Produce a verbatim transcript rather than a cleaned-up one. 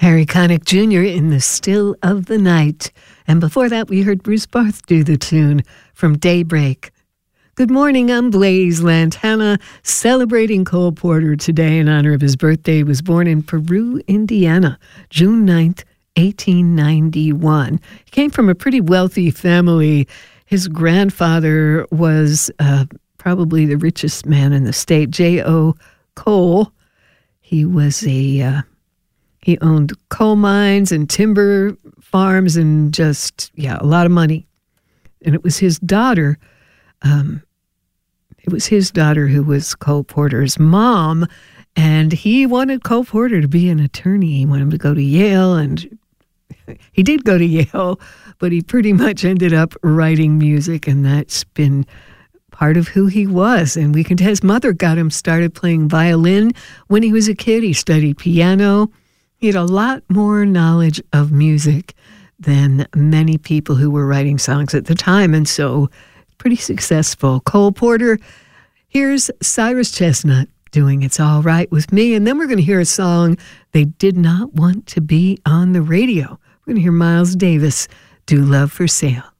Harry Connick Junior in The Still of the Night. And before that, we heard Bruce Barth do the tune from Daybreak. Good morning, I'm Blaze Lantana, celebrating Cole Porter today in honor of his birthday. He was born in Peru, Indiana, June ninth, eighteen ninety-one. He came from a pretty wealthy family. His grandfather was uh, probably the richest man in the state, J O Cole. He was a... Uh, He owned coal mines and timber farms and just, yeah, a lot of money. And it was his daughter, um, it was his daughter who was Cole Porter's mom, and he wanted Cole Porter to be an attorney. He wanted him to go to Yale, and he did go to Yale, but he pretty much ended up writing music, and that's been part of who he was. And we can tell his mother got him started playing violin when he was a kid. He studied piano. He had a lot more knowledge of music than many people who were writing songs at the time, and so pretty successful. Cole Porter, here's Cyrus Chestnut doing It's All Right With Me, and then we're going to hear a song they did not want to be on the radio. We're going to hear Miles Davis do Love for Sale.